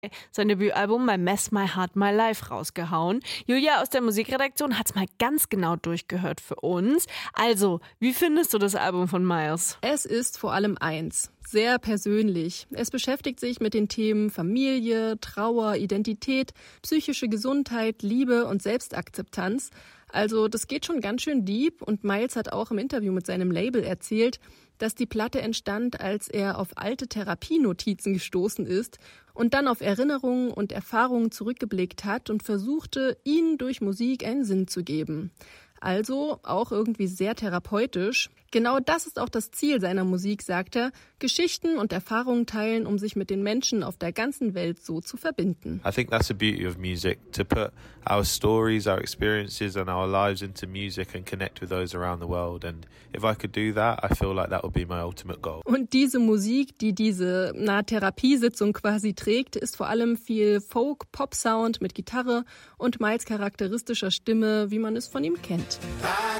sein Debütalbum bei Mess My Heart My Life rausgehauen. Julia aus der Musikredaktion hat's mal ganz genau durchgehört für uns. Also, wie findest du das Album von Miles? Es ist vor allem eins: sehr persönlich. Es beschäftigt sich mit den Themen Familie, Trauer, Identität, psychische Gesundheit, Liebe und Selbstakzeptanz. Also das geht schon ganz schön deep, und Miles hat auch im Interview mit seinem Label erzählt, dass die Platte entstand, als er auf alte Therapienotizen gestoßen ist und dann auf Erinnerungen und Erfahrungen zurückgeblickt hat und versuchte, ihnen durch Musik einen Sinn zu geben. Also auch irgendwie sehr therapeutisch. Genau das ist auch das Ziel seiner Musik, sagt er: Geschichten und Erfahrungen teilen, um sich mit den Menschen auf der ganzen Welt so zu verbinden. I think that's the beauty of music, to put our stories, our experiences and our lives into music and connect with those around the world. And if I could do that, I feel like that would be my ultimate goal. Und diese Musik, die diese Therapiesitzung quasi trägt, ist vor allem viel Folk, Pop-Sound mit Gitarre und Miles charakteristischer Stimme, wie man es von ihm kennt.